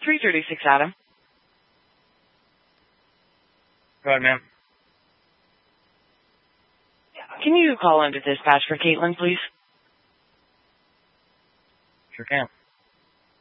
336 Adam. Go ahead, ma'am. Can you call into dispatch for Caitlin, please? Sure can.